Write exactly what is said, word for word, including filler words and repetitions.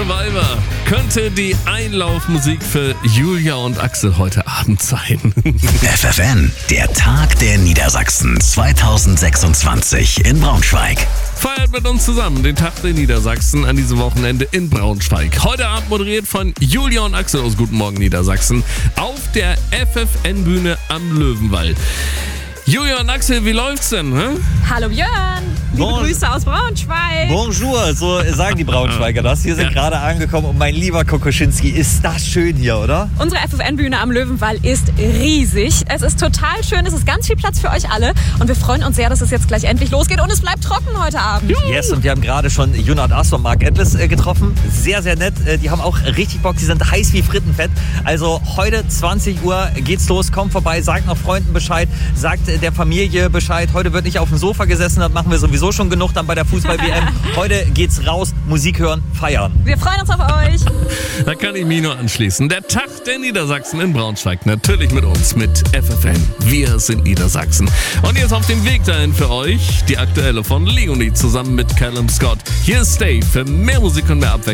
Survivor könnte die Einlaufmusik für Julia und Axel heute Abend sein. F F N, der Tag der Niedersachsen zweitausendsechsundzwanzig in Braunschweig. Feiert mit uns zusammen den Tag der Niedersachsen an diesem Wochenende in Braunschweig. Heute Abend moderiert von Julia und Axel aus Guten Morgen Niedersachsen auf der F F N-Bühne am Löwenwall. Julia und Axel, wie läuft's denn? Hä? Hallo Björn, liebe Bon- Grüße aus Braunschweig. Bonjour, so sagen die Braunschweiger das. Wir sind Ja. gerade angekommen und mein lieber Kokoschinski, ist das schön hier, oder? Unsere F F N-Bühne am Löwenwall ist riesig. Es ist total schön, es ist ganz viel Platz für euch alle und wir freuen uns sehr, dass es jetzt gleich endlich losgeht und es bleibt trocken heute Abend. Yes, und wir haben gerade schon Junat Ass und Mark Endless äh, getroffen. Sehr, sehr nett. Äh, die haben auch richtig Bock, die sind heiß wie Frittenfett. Also heute zwanzig Uhr geht's los, kommt vorbei, sagt noch Freunden Bescheid, sagt äh, der Familie Bescheid. Heute wird nicht auf dem Sofa gesessen, das machen wir sowieso schon genug dann bei der Fußball-W M. Heute geht's raus, Musik hören, feiern. Wir freuen uns auf euch. Da kann ich mich nur anschließen. Der Tag der Niedersachsen in Braunschweig. Natürlich mit uns, mit F F N. Wir sind Niedersachsen. Und jetzt auf dem Weg dahin für euch die aktuelle von Leonie zusammen mit Callum Scott. Hier ist Stay für mehr Musik und mehr Abwechslung.